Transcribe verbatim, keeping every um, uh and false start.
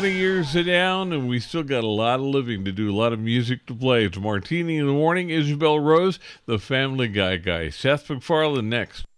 twenty years down, and we still got a lot of living to do, a lot of music to play. It's Martini in the Morning, Isabel Rose, the Family Guy guy. Seth MacFarlane next.